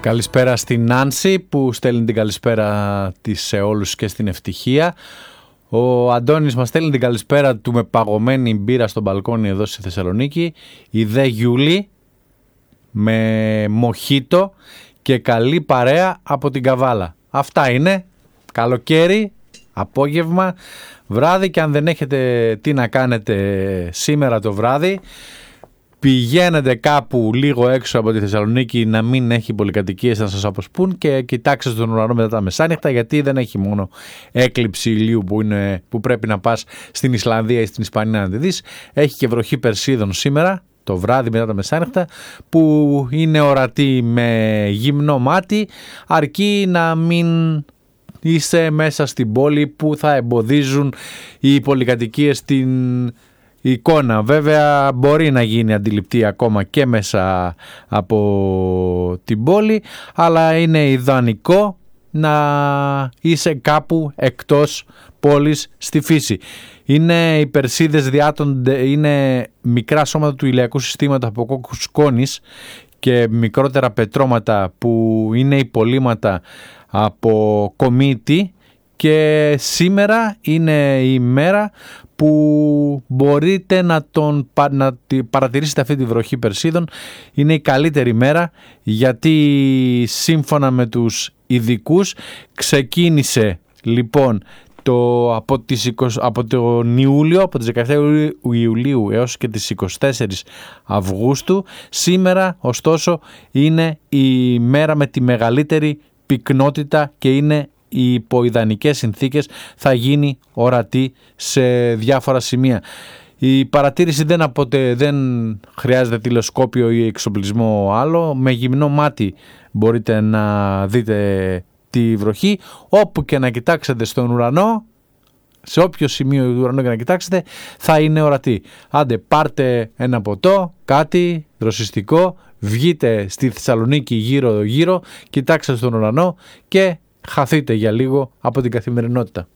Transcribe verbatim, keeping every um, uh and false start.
Καλησπέρα στην Νάνση που στέλνει την καλησπέρα της σε όλους και στην ευτυχία. Ο Αντώνης μας στέλνει την καλησπέρα του με παγωμένη μπύρα στο μπαλκόνι εδώ στη Θεσσαλονίκη. Η Δε Γιούλη με μοχίτο και καλή παρέα από την Καβάλα. Αυτά είναι. Καλοκαίρι, απόγευμα, βράδυ, και αν δεν έχετε τι να κάνετε σήμερα το βράδυ, πηγαίνετε κάπου λίγο έξω από τη Θεσσαλονίκη, να μην έχει πολυκατοικίες να σας αποσπούν, και κοιτάξτε τον ουρανό μετά τα μεσάνυχτα, γιατί δεν έχει μόνο έκλειψη ηλίου που, είναι, που πρέπει να πας στην Ισλανδία ή στην Ισπανία να τη δεις. Έχει και βροχή Περσίδων σήμερα το βράδυ μετά τα μεσάνυχτα, που είναι ορατή με γυμνό μάτι, αρκεί να μην είσαι μέσα στην πόλη που θα εμποδίζουν οι πολυκατοικίες την εικόνα. Βέβαια μπορεί να γίνει αντιληπτή ακόμα και μέσα από την πόλη, αλλά είναι ιδανικό να είσαι κάπου εκτός πόλης στη φύση. Είναι οι Περσίδες διάτονται, είναι μικρά σώματα του ηλιακού συστήματος από κόκκους σκόνης και μικρότερα πετρώματα που είναι υπολείμματα από κομίτη, και σήμερα είναι η μέρα που μπορείτε να, τον, να παρατηρήσετε αυτή τη βροχή Περσίδων. Είναι η καλύτερη μέρα, γιατί σύμφωνα με τους ειδικούς ξεκίνησε λοιπόν το, από, τις είκοσι, από τον Ιούλιο, από τις δεκαεπτά Ιουλίου έως και τις είκοσι τέσσερις Αυγούστου. Σήμερα ωστόσο είναι η μέρα με τη μεγαλύτερη πυκνότητα και είναι οι υποειδανικές συνθήκες, θα γίνει ορατή σε διάφορα σημεία. Η παρατήρηση δεν, αποτε, δεν χρειάζεται τηλεσκόπιο ή εξοπλισμό άλλο. Με γυμνό μάτι μπορείτε να δείτε τη βροχή. Όπου και να κοιτάξετε στον ουρανό, σε όποιο σημείο του ουρανού και να κοιτάξετε, θα είναι ορατή. Άντε, πάρτε ένα ποτό, κάτι δροσιστικό, βγείτε στη Θεσσαλονίκη γύρω γύρω, κοιτάξτε στον ουρανό και χαθείτε για λίγο από την καθημερινότητα.